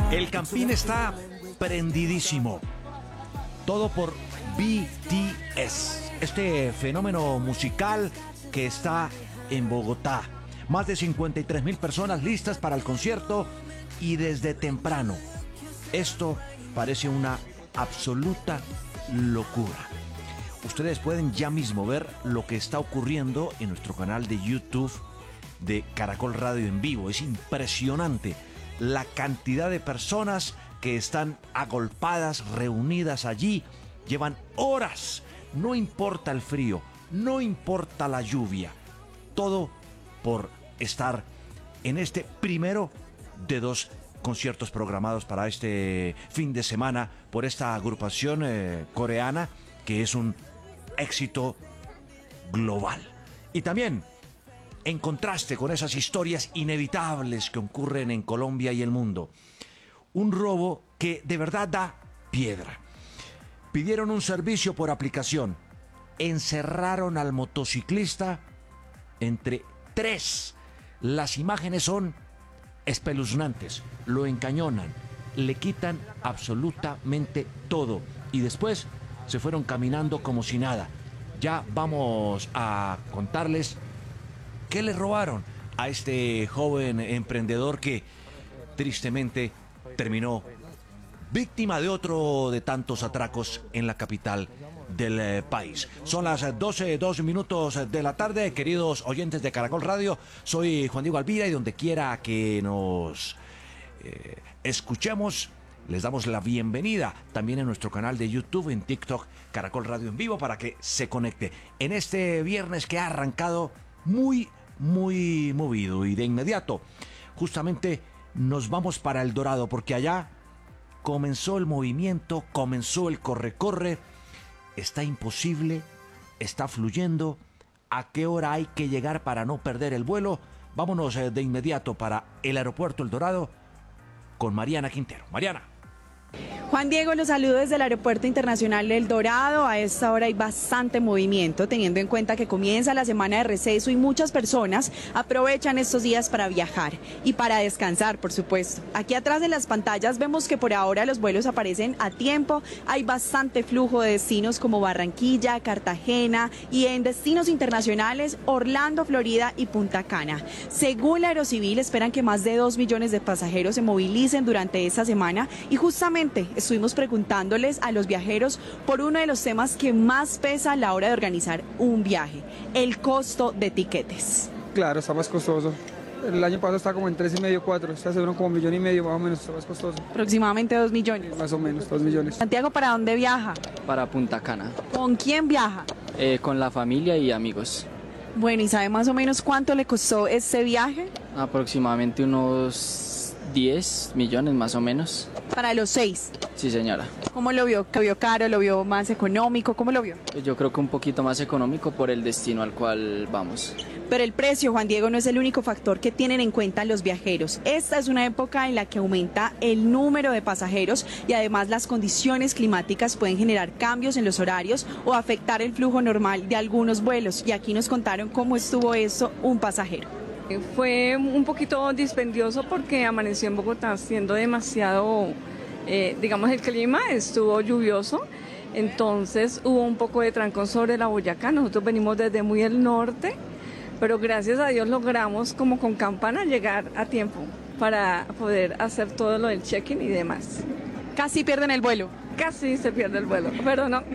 El Campín está prendidísimo. Todo por BTS, este fenómeno musical que está en Bogotá. Más de 53,000 personas listas para el concierto y desde temprano. Esto parece una absoluta locura. Ustedes pueden ya mismo ver lo que está ocurriendo en nuestro canal de YouTube de Caracol Radio en vivo. Es impresionante la cantidad de personas que están agolpadas, reunidas allí. Llevan horas. No importa el frío, no importa la lluvia. Todo por estar en este primero de 2 conciertos programados para este fin de semana por esta agrupación coreana que es un éxito global. Y también, en contraste con esas historias inevitables que ocurren en Colombia y el mundo, un robo que de verdad da piedra. Pidieron un servicio por aplicación, encerraron al motociclista entre 3. Las imágenes son espeluznantes, lo encañonan, le quitan absolutamente todo y después se fueron caminando como si nada. Ya vamos a contarles qué le robaron a este joven emprendedor que tristemente terminó víctima de otro de tantos atracos en la capital del país. Son las 12:02 de la tarde, queridos oyentes de Caracol Radio. Soy Juan Diego Alvira y donde quiera que nos escuchemos, les damos la bienvenida también en nuestro canal de YouTube, en TikTok, Caracol Radio en vivo, para que se conecte en este viernes que ha arrancado muy movido. Y de inmediato, justamente nos vamos para El Dorado, porque allá comenzó el movimiento, comenzó el corre-corre. Está imposible, está fluyendo. ¿A qué hora hay que llegar para no perder el vuelo? Vámonos de inmediato para el aeropuerto El Dorado con Mariana Quintero. Mariana. Juan Diego, los saludo desde el Aeropuerto Internacional El Dorado. A esta hora hay bastante movimiento, teniendo en cuenta que comienza la semana de receso y muchas personas aprovechan estos días para viajar y para descansar, por supuesto. Aquí atrás en las pantallas vemos que por ahora los vuelos aparecen a tiempo. Hay bastante flujo de destinos como Barranquilla, Cartagena y en destinos internacionales Orlando, Florida y Punta Cana. Según la Aerocivil, esperan que más de 2 millones de pasajeros se movilicen durante esta semana y justamente estuvimos preguntándoles a los viajeros por uno de los temas que más pesa a la hora de organizar un viaje: el costo de tiquetes. Claro, está más costoso. El año pasado estaba como en 3,5, 4. Está seguro como 1,5 millones más o menos, está más costoso. Aproximadamente 2 millones. Más o menos, 2 millones. Santiago, ¿para dónde viaja? Para Punta Cana. ¿Con quién viaja? Con la familia y amigos. Bueno, ¿y sabe más o menos cuánto le costó este viaje? Aproximadamente unos 10 millones más o menos. Para los 6. Sí, señora. ¿Cómo lo vio? ¿Lo vio caro? ¿Lo vio más económico? ¿Cómo lo vio? Yo creo que un poquito más económico por el destino al cual vamos. Pero el precio, Juan Diego, no es el único factor que tienen en cuenta los viajeros. Esta es una época en la que aumenta el número de pasajeros y además las condiciones climáticas pueden generar cambios en los horarios o afectar el flujo normal de algunos vuelos. Y aquí nos contaron cómo estuvo eso un pasajero. Fue un poquito dispendioso porque amaneció en Bogotá siendo demasiado, digamos, el clima estuvo lluvioso, entonces hubo un poco de trancón sobre la Boyacá. Nosotros venimos desde muy el norte, pero gracias a Dios logramos como con campana llegar a tiempo para poder hacer todo lo del check-in y demás. Casi pierden el vuelo. Casi se pierde el vuelo, pero no.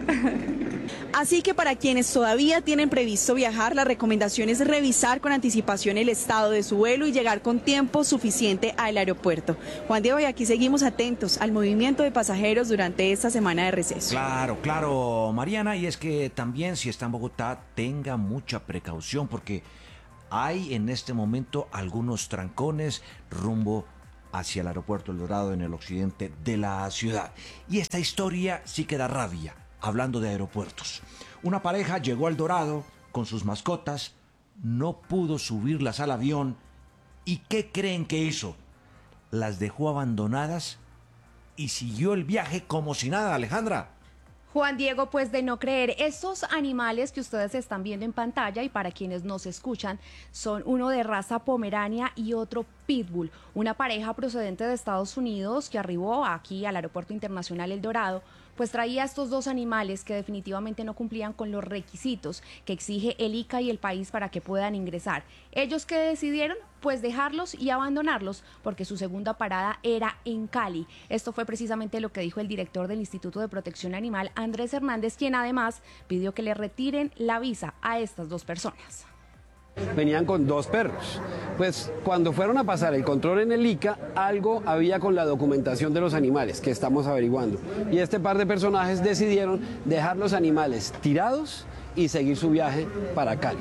Así que para quienes todavía tienen previsto viajar, la recomendación es revisar con anticipación el estado de su vuelo y llegar con tiempo suficiente al aeropuerto. Juan Diego, y aquí seguimos atentos al movimiento de pasajeros durante esta semana de receso. Claro, Mariana, y es que también si está en Bogotá, tenga mucha precaución porque hay en este momento algunos trancones rumbo hacia el aeropuerto El Dorado en el occidente de la ciudad. Y esta historia sí que da rabia. Hablando de aeropuertos, una pareja llegó al Dorado con sus mascotas, no pudo subirlas al avión y ¿qué creen que hizo? Las dejó abandonadas y siguió el viaje como si nada, Alejandra. Juan Diego, pues de no creer, estos animales que ustedes están viendo en pantalla y para quienes nos escuchan son uno de raza pomerania y otro Pitbull, una pareja procedente de Estados Unidos que arribó aquí al Aeropuerto Internacional El Dorado, pues traía estos dos animales que definitivamente no cumplían con los requisitos que exige el ICA y el país para que puedan ingresar. ¿Ellos qué decidieron? Pues dejarlos y abandonarlos porque su segunda parada era en Cali. Esto fue precisamente lo que dijo el director del Instituto de Protección Animal, Andrés Hernández, quien además pidió que le retiren la visa a estas dos personas. Venían con 2 perros. Pues cuando fueron a pasar el control en el ICA, algo había con la documentación de los animales que estamos averiguando. Y este par de personajes decidieron dejar los animales tirados y seguir su viaje para Cali.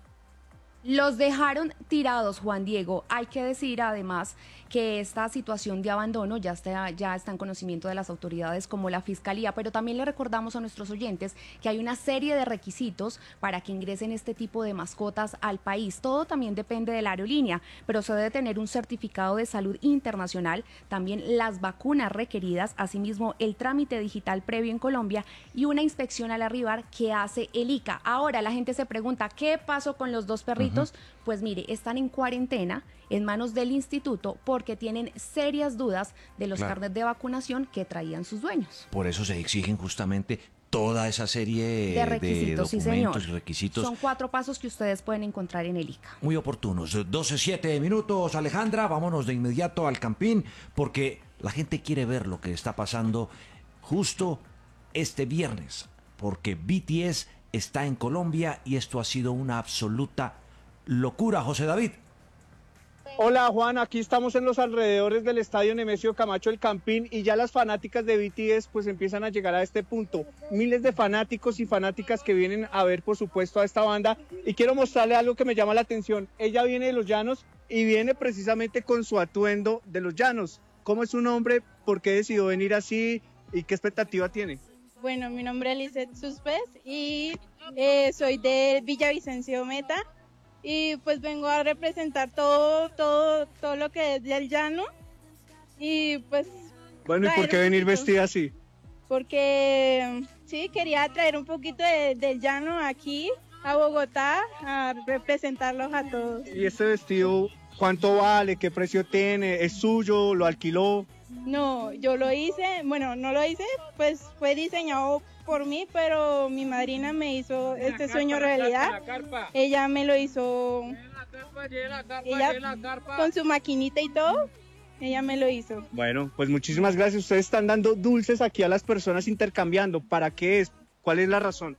Los dejaron tirados, Juan Diego. Hay que decir además que esta situación de abandono ya está en conocimiento de las autoridades como la Fiscalía, pero también le recordamos a nuestros oyentes que hay una serie de requisitos para que ingresen este tipo de mascotas al país. Todo también depende de la aerolínea, pero se debe tener un certificado de salud internacional, también las vacunas requeridas, asimismo el trámite digital previo en Colombia y una inspección al arribar que hace el ICA. Ahora la gente se pregunta, ¿qué pasó con los dos perritos? Pues mire, están en cuarentena en manos del instituto porque tienen serias dudas de los carnets de vacunación que traían sus dueños. Por eso se exigen justamente toda esa serie de requisitos, de documentos y requisitos. Son 4 pasos que ustedes pueden encontrar en el ICA. Muy oportunos. 12:07, Alejandra, vámonos de inmediato al Campín porque la gente quiere ver lo que está pasando justo este viernes, porque BTS está en Colombia y esto ha sido una absoluta locura. José David. Hola Juan, aquí estamos en los alrededores del estadio Nemesio Camacho El Campín y ya las fanáticas de BTS pues empiezan a llegar a este punto. Miles de fanáticos y fanáticas que vienen a ver por supuesto a esta banda y quiero mostrarle algo que me llama la atención. Ella viene de Los Llanos y viene precisamente con su atuendo de Los Llanos. ¿Cómo es su nombre? ¿Por qué decidió venir así? ¿Y qué expectativa tiene? Bueno, mi nombre es Lizeth Suspes y soy de Villavicencio Meta. Y pues vengo a representar todo lo que es del llano y pues... Bueno, ¿y por qué venir vestida así? Porque sí, quería traer un poquito del llano aquí a Bogotá a representarlos a todos. ¿Y este vestido cuánto vale? ¿Qué precio tiene? ¿Es suyo? ¿Lo alquiló? No, yo lo hice, bueno, no lo hice, pues fue diseñado por mí, pero mi madrina me hizo este sueño realidad. Ella me lo hizo, ella con su maquinita y todo, ella me lo hizo. Bueno, pues muchísimas gracias. Ustedes están dando dulces aquí a las personas intercambiando. ¿Para qué es? ¿Cuál es la razón?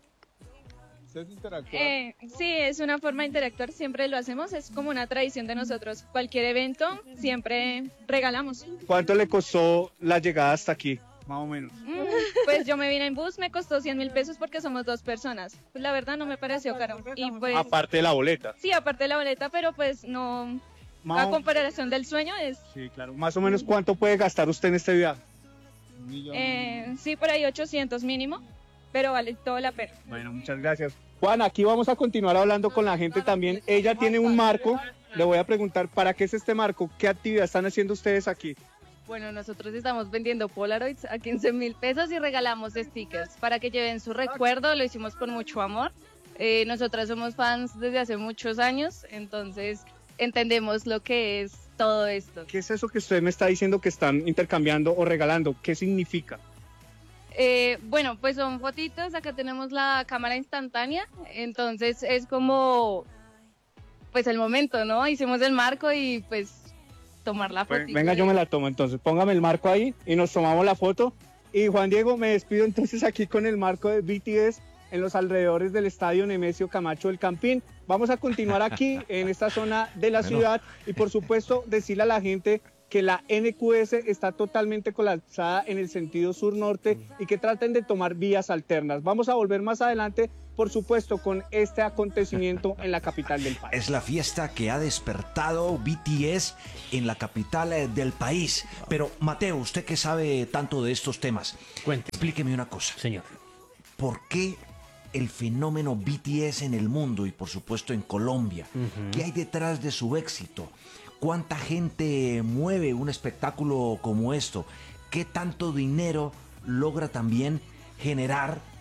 Sí, es una forma de interactuar, siempre lo hacemos, es como una tradición de nosotros. Cualquier evento siempre regalamos. ¿Cuánto le costó la llegada hasta aquí? Más o menos. Pues yo me vine en bus, me costó 100.000 pesos porque somos 2 personas. Pues la verdad no me pareció caro. Y pues, aparte de la boleta. Sí, aparte de la boleta, pero pues no, a comparación del sueño es... Sí, claro. Más o menos ¿cuánto puede gastar usted en este viaje? Sí, por ahí 800 mínimo, pero vale toda la pena. Bueno, muchas gracias. Juan, aquí vamos a continuar hablando con la gente también. Ella tiene un marco. Le voy a preguntar, ¿para qué es este marco? ¿Qué actividad están haciendo ustedes aquí? Bueno, nosotros estamos vendiendo Polaroids a 15.000 pesos y regalamos stickers para que lleven su recuerdo. Lo hicimos con mucho amor. Nosotras somos fans desde hace muchos años, entonces entendemos lo que es todo esto. ¿Qué es eso que usted me está diciendo que están intercambiando o regalando? ¿Qué significa? Bueno, pues son fotitos, acá tenemos la cámara instantánea, entonces es como pues el momento, ¿no? Hicimos el marco y pues tomar la foto. Venga, yo me la tomo entonces, póngame el marco ahí y nos tomamos la foto. Y Juan Diego, me despido entonces aquí con el marco de BTS en los alrededores del estadio Nemesio Camacho El Campín. Vamos a continuar aquí en esta zona de la ciudad y por supuesto decirle a la gente que la NQS está totalmente colapsada en el sentido sur-norte y que traten de tomar vías alternas. Vamos a volver más adelante, por supuesto, con este acontecimiento en la capital del país. Es la fiesta que ha despertado BTS en la capital del país. Pero, Mateo, usted que sabe tanto de estos temas, explíqueme una cosa. Señor. ¿Por qué el fenómeno BTS en el mundo y, por supuesto, en Colombia? ¿Qué hay detrás de su éxito? ¿Cuánta gente mueve un espectáculo como esto? ¿Qué tanto dinero logra también generar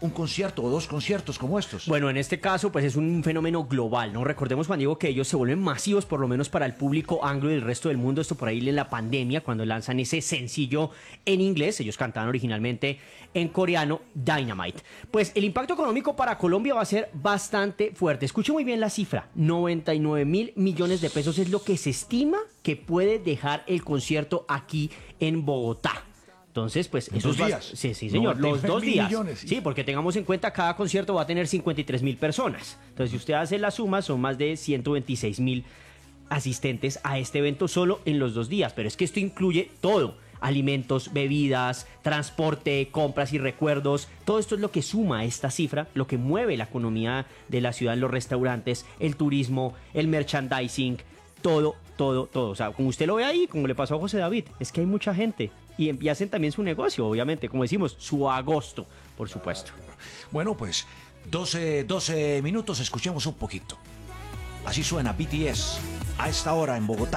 un concierto o 2 conciertos como estos? Bueno, en este caso pues es un fenómeno global, ¿no? Recordemos, Juan Diego, que ellos se vuelven masivos, por lo menos para el público anglo y el resto del mundo. Esto por ahí en la pandemia, cuando lanzan ese sencillo en inglés. Ellos cantaban originalmente en coreano, Dynamite. Pues el impacto económico para Colombia va a ser bastante fuerte. Escuche muy bien la cifra, 99.000 millones de pesos es lo que se estima que puede dejar el concierto aquí en Bogotá. Entonces, pues... ¿En 2 días? Sí, señor, los 2 días. Millones. Sí, porque tengamos en cuenta, cada concierto va a tener 53.000 personas. Entonces, si usted hace la suma, son más de 126.000 asistentes a este evento solo en los 2 días. Pero es que esto incluye todo: alimentos, bebidas, transporte, compras y recuerdos. Todo esto es lo que suma a esta cifra, lo que mueve la economía de la ciudad, los restaurantes, el turismo, el merchandising, todo. O sea, como usted lo ve ahí, como le pasó a José David, es que hay mucha gente y hacen también su negocio, obviamente, como decimos, su agosto, por supuesto. Bueno, pues 12 minutos, escuchemos un poquito. Así suena BTS a esta hora en Bogotá.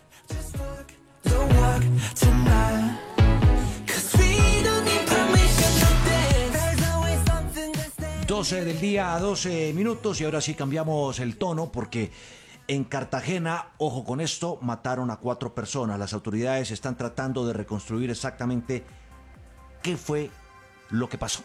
12 del día a 12 minutos y ahora sí cambiamos el tono porque en Cartagena, ojo con esto, mataron a 4 personas. Las autoridades están tratando de reconstruir exactamente qué fue lo que pasó.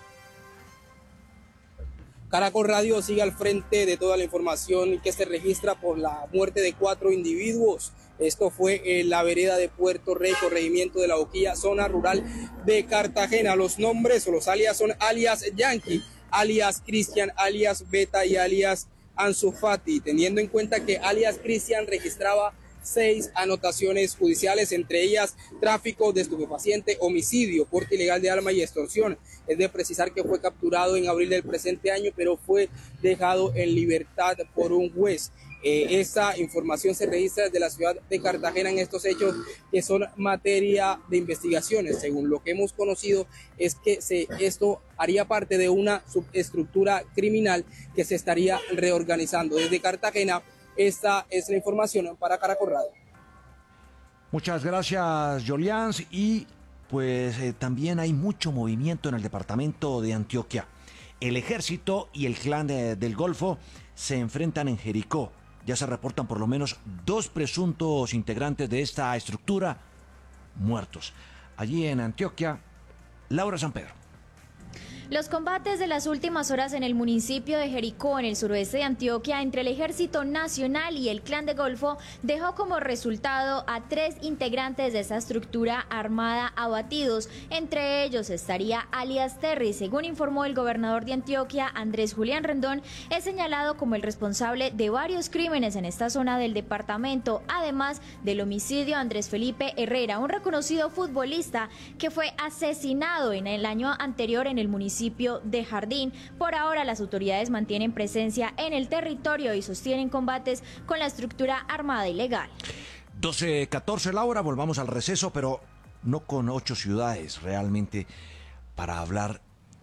Caracol Radio sigue al frente de toda la información que se registra por la muerte de 4 individuos. Esto fue en la vereda de Puerto Rey, corregimiento de La Boquilla, zona rural de Cartagena. Los nombres o los alias son alias Yankee, alias Cristian, alias Beta y alias Ansu Fati, teniendo en cuenta que alias Cristian registraba 6 anotaciones judiciales, entre ellas tráfico de estupefaciente, homicidio, porte ilegal de arma y extorsión. Es de precisar que fue capturado en abril del presente año, pero fue dejado en libertad por un juez. Esta información se registra desde la ciudad de Cartagena en estos hechos que son materia de investigaciones. Según lo que hemos conocido, es que esto haría parte de una subestructura criminal que se estaría reorganizando. Desde Cartagena, esta es la información para Caracol Radio. Muchas gracias, Jolians. Y pues también hay mucho movimiento en el departamento de Antioquia. El ejército y el clan del Golfo se enfrentan en Jericó. Ya se reportan por lo menos 2 presuntos integrantes de esta estructura muertos. Allí en Antioquia, Laura San Pedro. Los combates de las últimas horas en el municipio de Jericó, en el suroeste de Antioquia, entre el Ejército Nacional y el Clan de Golfo, dejó como resultado a 3 integrantes de esta estructura armada abatidos. Entre ellos estaría alias Terry. Según informó el gobernador de Antioquia, Andrés Julián Rendón, es señalado como el responsable de varios crímenes en esta zona del departamento, además del homicidio a Andrés Felipe Herrera, un reconocido futbolista que fue asesinado en el año anterior en el municipio de Jardín. Por ahora, las autoridades mantienen presencia en el territorio y sostienen combates con la estructura armada ilegal. 12:14, Laura, volvamos al receso, pero no con 8 ciudades realmente, para hablar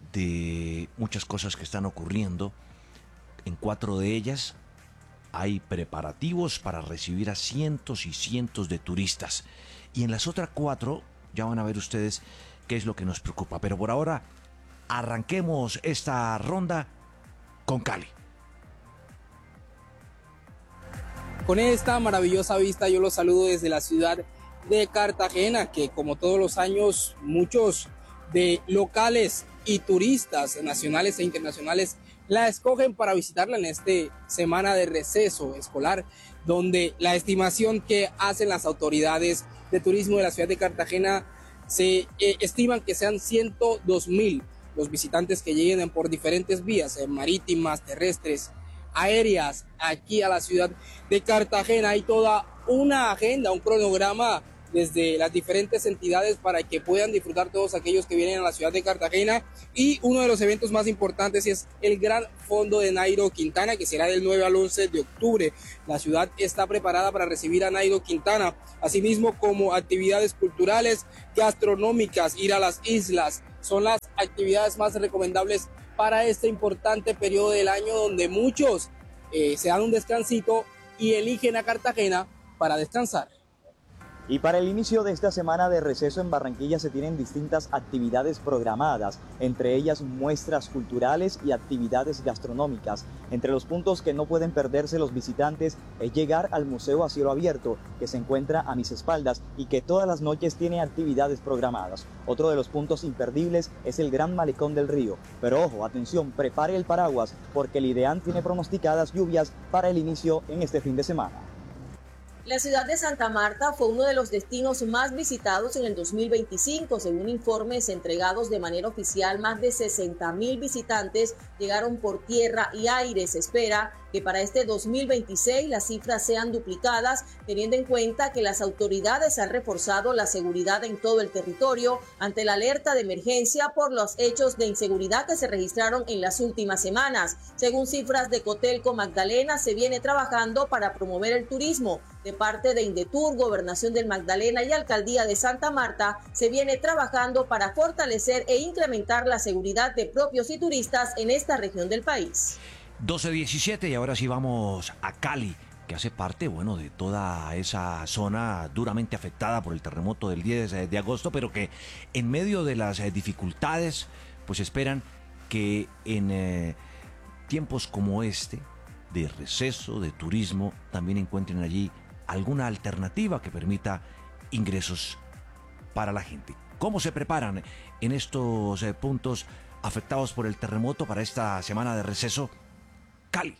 de muchas cosas que están ocurriendo. En 4 de ellas hay preparativos para recibir a cientos y cientos de turistas. Y en las otras 4 ya van a ver ustedes qué es lo que nos preocupa. Pero por ahora, arranquemos esta ronda con Cali. Con esta maravillosa vista yo los saludo desde la ciudad de Cartagena, que como todos los años muchos de locales y turistas nacionales e internacionales la escogen para visitarla en esta semana de receso escolar, donde la estimación que hacen las autoridades de turismo de la ciudad de Cartagena se estiman que sean 102.000 los visitantes que lleguen por diferentes vías marítimas, terrestres, aéreas, aquí a la ciudad de Cartagena. Hay toda una agenda, un cronograma desde las diferentes entidades para que puedan disfrutar todos aquellos que vienen a la ciudad de Cartagena. Y uno de los eventos más importantes es el Gran Fondo de Nairo Quintana, que será del 9 al 11 de octubre. La ciudad está preparada para recibir a Nairo Quintana, asimismo como actividades culturales, gastronómicas, ir a las islas. Son las actividades más recomendables para este importante periodo del año, donde muchos se dan un descansito y eligen a Cartagena para descansar. Y para el inicio de esta semana de receso en Barranquilla se tienen distintas actividades programadas, entre ellas muestras culturales y actividades gastronómicas. Entre los puntos que no pueden perderse los visitantes es llegar al Museo a Cielo Abierto, que se encuentra a mis espaldas y que todas las noches tiene actividades programadas. Otro de los puntos imperdibles es el Gran Malecón del Río. Pero ojo, atención, prepare el paraguas porque el IDEAN tiene pronosticadas lluvias para el inicio en este fin de semana. La ciudad de Santa Marta fue uno de los destinos más visitados en el 2025. Según informes entregados de manera oficial, más de 60.000 visitantes llegaron por tierra y aire. Se espera que para este 2026 las cifras sean duplicadas, teniendo en cuenta que las autoridades han reforzado la seguridad en todo el territorio ante la alerta de emergencia por los hechos de inseguridad que se registraron en las últimas semanas. Según cifras de Cotelco Magdalena, se viene trabajando para promover el turismo. De parte de Indetur, Gobernación del Magdalena y Alcaldía de Santa Marta, se viene trabajando para fortalecer e incrementar la seguridad de propios y turistas en esta región del país. 12:17 y ahora sí vamos a Cali, que hace parte, bueno, de toda esa zona duramente afectada por el terremoto del 10 de agosto, pero que en medio de las dificultades, pues esperan que en tiempos como este, de receso, de turismo, también encuentren allí alguna alternativa que permita ingresos para la gente. ¿Cómo se preparan en estos puntos afectados por el terremoto para esta semana de receso? Cali.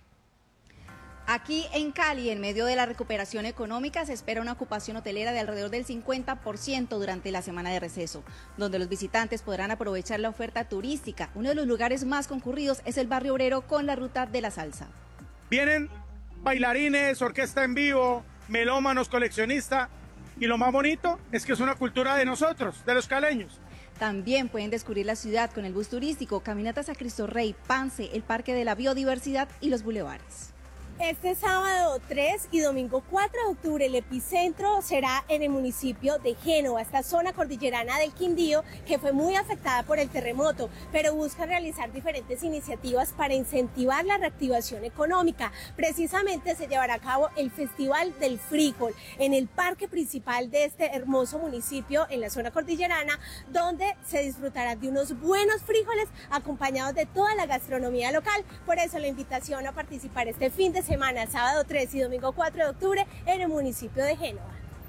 Aquí en Cali, en medio de la recuperación económica, se espera una ocupación hotelera de alrededor del 50% durante la semana de receso, donde los visitantes podrán aprovechar la oferta turística. Uno de los lugares más concurridos es el Barrio Obrero con la Ruta de la Salsa. Vienen bailarines, orquesta en vivo, melómanos, coleccionistas, y lo más bonito es que es una cultura de nosotros, de los caleños. También pueden descubrir la ciudad con el bus turístico, caminatas a Cristo Rey, Pance, el Parque de la Biodiversidad y los bulevares. Este sábado 3 y domingo 4 de octubre el epicentro será en el municipio de Génova, esta zona cordillerana del Quindío que fue muy afectada por el terremoto, pero busca realizar diferentes iniciativas para incentivar la reactivación económica. Precisamente se llevará a cabo el Festival del Frijol en el parque principal de este hermoso municipio en la zona cordillerana, donde se disfrutará de unos buenos frijoles acompañados de toda la gastronomía local. Por eso la invitación a participar este fin de semana, sábado 3 y domingo 4 de octubre en el municipio de Génova.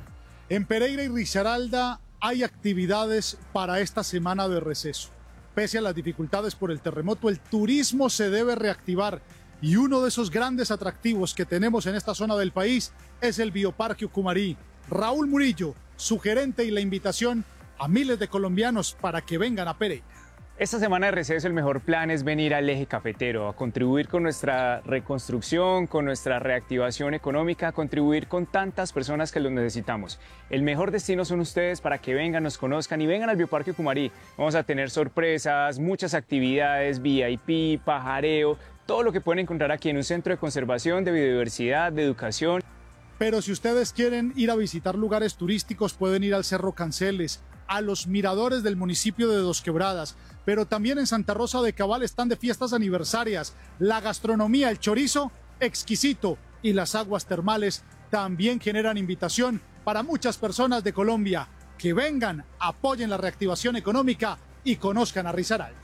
En Pereira y Risaralda hay actividades para esta semana de receso. Pese a las dificultades por el terremoto, el turismo se debe reactivar y uno de esos grandes atractivos que tenemos en esta zona del país es el Bioparque Ucumarí. Raúl Murillo, su gerente, y la invitación a miles de colombianos para que vengan a Pereira. Esta semana de receso el mejor plan es venir al eje cafetero, a contribuir con nuestra reconstrucción, con nuestra reactivación económica, a contribuir con tantas personas que lo necesitamos. El mejor destino son ustedes para que vengan, nos conozcan y vengan al Bioparque Ucumarí. Vamos a tener sorpresas, muchas actividades, VIP, pajareo, todo lo que pueden encontrar aquí en un centro de conservación, de biodiversidad, de educación. Pero si ustedes quieren ir a visitar lugares turísticos, pueden ir al Cerro Canceles, a los miradores del municipio de Dos Quebradas, pero también en Santa Rosa de Cabal están de fiestas aniversarias. La gastronomía, el chorizo, exquisito, y las aguas termales también generan invitación para muchas personas de Colombia. Que vengan, apoyen la reactivación económica y conozcan a Risaralda.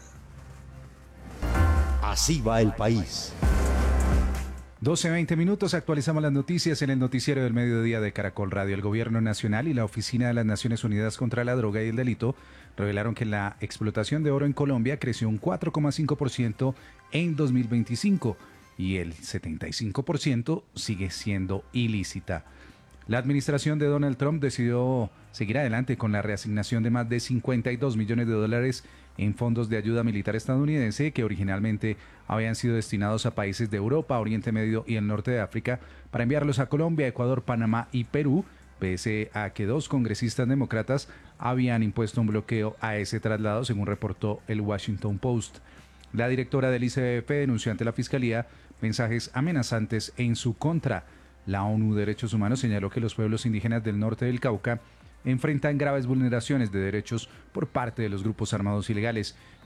Así va el país. 12:20 minutos, actualizamos las noticias en el noticiero del mediodía de Caracol Radio. El Gobierno Nacional y la Oficina de las Naciones Unidas contra la Droga y el Delito revelaron que la explotación de oro en Colombia creció un 4,5% en 2025 y el 75% sigue siendo ilícita. La administración de Donald Trump decidió seguir adelante con la reasignación de más de $52 millones en fondos de ayuda militar estadounidense que originalmente habían sido destinados a países de Europa, Oriente Medio y el norte de África para enviarlos a Colombia, Ecuador, Panamá y Perú, pese a que 2 congresistas demócratas habían impuesto un bloqueo a ese traslado, según reportó el Washington Post. La directora del ICBF denunció ante la Fiscalía mensajes amenazantes en su contra. La ONU Derechos Humanos señaló que los pueblos indígenas del norte del Cauca enfrentan graves vulneraciones de derechos por parte de los grupos armados ilegales